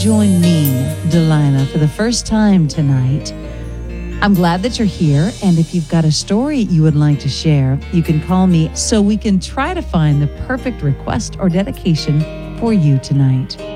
join me, Delilah, for the first time tonight. I'm glad that you're here, and if you've got a story you would like to share, you can call me so we can try to find the perfect request or dedication for you tonight.